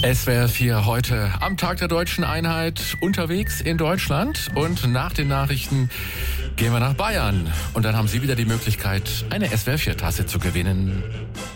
SWR 4 heute am Tag der Deutschen Einheit unterwegs in Deutschland und nach den Nachrichten gehen wir nach Bayern und dann haben Sie wieder die Möglichkeit, eine SWR 4 Tasse zu gewinnen.